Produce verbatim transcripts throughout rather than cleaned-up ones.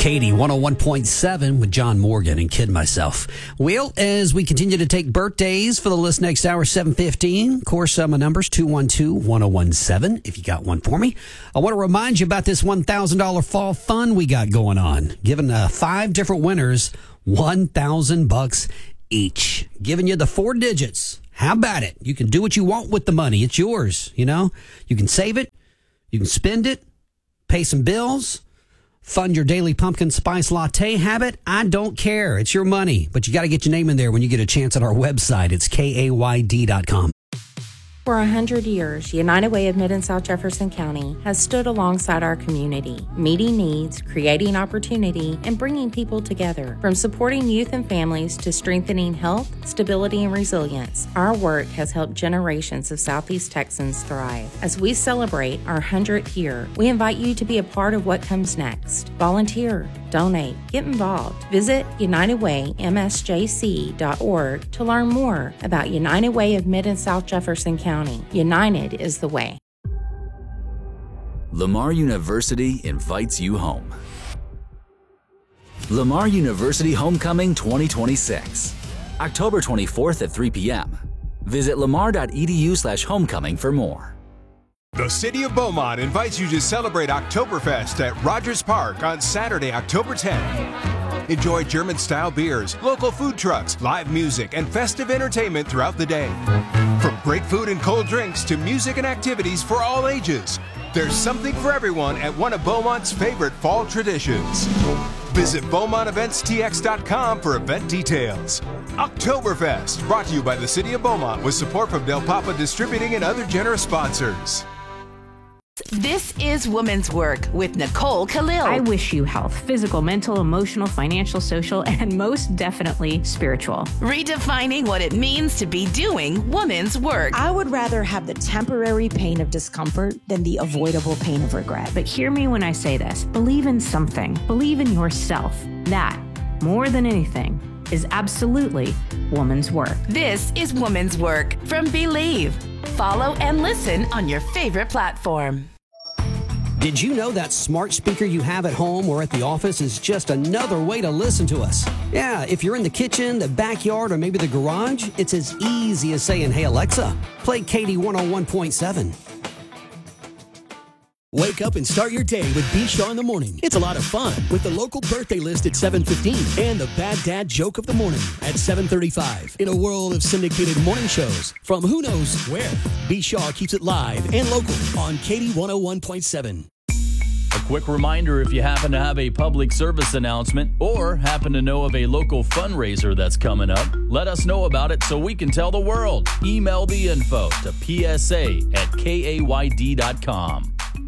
Katie, one oh one point seven with John Morgan and Kid Myself. Well, as we continue to take birthdays for the list next hour, seven fifteen. Of course, uh, my number's two one two, one oh one seven if you got one for me. I want to remind you about this one thousand dollars fall fund we got going on. Giving uh, five different winners one thousand bucks each. Giving you the four digits. How about it? You can do what you want with the money. It's yours, you know. You can save it. You can spend it. Pay some bills. Fund your daily pumpkin spice latte habit. I don't care. It's your money. But you got to get your name in there when you get a chance at our website. It's K A Y D dot com. For a hundred years, United Way of Mid and South Jefferson County has stood alongside our community, meeting needs, creating opportunity, and bringing people together. From supporting youth and families to strengthening health, stability, and resilience, our work has helped generations of Southeast Texans thrive. As we celebrate our hundredth year, we invite you to be a part of what comes next. Volunteer, donate, get involved. Visit united way m s j c dot org to learn more about United Way of Mid and South Jefferson County. United is the way. Lamar University invites you home. Lamar University Homecoming twenty twenty-six, October twenty-fourth at three p.m. Visit lamar.edu slash homecoming for more. The City of Beaumont invites you to celebrate Oktoberfest at Rogers Park on Saturday, October tenth. Enjoy German-style beers, local food trucks, live music, and festive entertainment throughout the day. From great food and cold drinks to music and activities for all ages, there's something for everyone at one of Beaumont's favorite fall traditions. Visit Beaumont Events T X dot com for event details. Oktoberfest, brought to you by the City of Beaumont with support from Del Papa Distributing and other generous sponsors. This is Women's Work with Nicole Khalil. I wish you health, physical, mental, emotional, financial, social, and most definitely spiritual. Redefining what it means to be doing women's work. I would rather have the temporary pain of discomfort than the avoidable pain of regret. But hear me when I say this. Believe in something. Believe in yourself. That, more than anything, is absolutely woman's work. This is Woman's Work from Believe. Follow and listen on your favorite platform. Did you know that smart speaker you have at home or at the office is just another way to listen to us? Yeah, if you're in the kitchen, the backyard, or maybe the garage, it's as easy as saying, "Hey Alexa, play Katie one oh one point seven. Wake up and start your day with B. Shaw in the morning. It's a lot of fun with the local birthday list at seven fifteen and the Bad Dad Joke of the Morning at seven thirty-five. In a world of syndicated morning shows from who knows where, B. Shaw keeps it live and local on Katie one oh one point seven. A quick reminder, if you happen to have a public service announcement or happen to know of a local fundraiser that's coming up, let us know about it so we can tell the world. Email the info to p s a at k a y d dot com.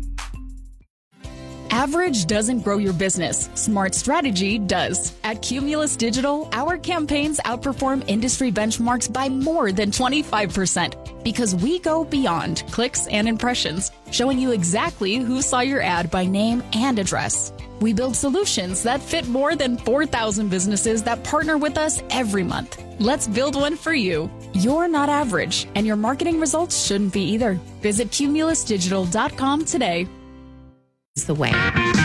Average doesn't grow your business. Smart strategy does. At Cumulus Digital, our campaigns outperform industry benchmarks by more than twenty-five percent because we go beyond clicks and impressions, showing you exactly who saw your ad by name and address. We build solutions that fit more than four thousand businesses that partner with us every month. Let's build one for you. You're not average, and your marketing results shouldn't be either. Visit cumulus digital dot com today. Is the way.